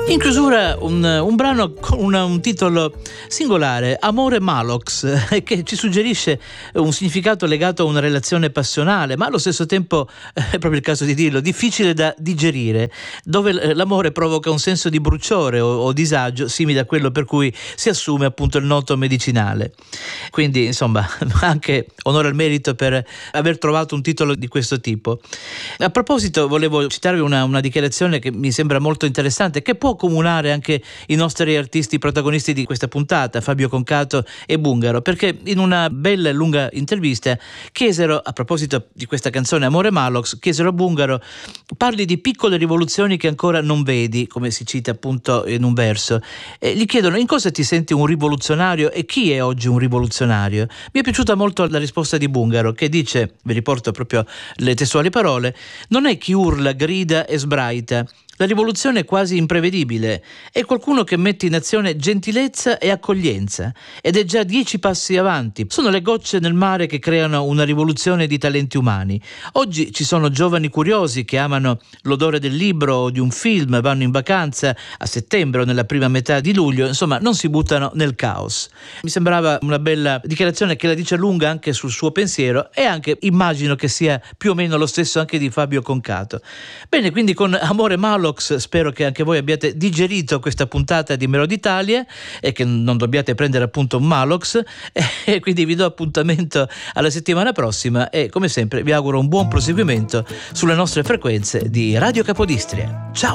In chiusura un brano con un titolo singolare, Amore Malox, che ci suggerisce un significato legato a una relazione passionale, ma allo stesso tempo, è proprio il caso di dirlo, difficile da digerire, dove l'amore provoca un senso di bruciore o disagio simile a quello per cui si assume appunto il noto medicinale. Quindi insomma anche onore al merito per aver trovato un titolo di questo tipo. A proposito volevo citarvi una dichiarazione che mi sembra molto interessante, che può comunare anche i nostri artisti protagonisti di questa puntata, Fabio Concato e Bungaro, perché in una bella e lunga intervista chiesero, a proposito di questa canzone Amore Malox, chiesero a Bungaro: parli di piccole rivoluzioni che ancora non vedi, come si cita appunto in un verso, e gli chiedono: in cosa ti senti un rivoluzionario e chi è oggi un rivoluzionario? Mi è piaciuta molto la risposta di Bungaro, che dice, vi riporto proprio le testuali parole: non è chi urla, grida e sbraita. La rivoluzione è quasi imprevedibile, è qualcuno che mette in azione gentilezza e accoglienza ed è già 10 passi avanti. Sono le gocce nel mare che creano una rivoluzione di talenti umani. Oggi ci sono giovani curiosi che amano l'odore del libro o di un film, vanno in vacanza a settembre o nella prima metà di luglio, insomma non si buttano nel caos. Mi sembrava una bella dichiarazione che la dice lunga anche sul suo pensiero, e anche immagino che sia più o meno lo stesso anche di Fabio Concato. Bene, quindi con Amore Malox spero che anche voi abbiate digerito questa puntata di Melody Italia e che non dobbiate prendere appunto un Malox, e quindi vi do appuntamento alla settimana prossima e come sempre vi auguro un buon proseguimento sulle nostre frequenze di Radio Capodistria. Ciao!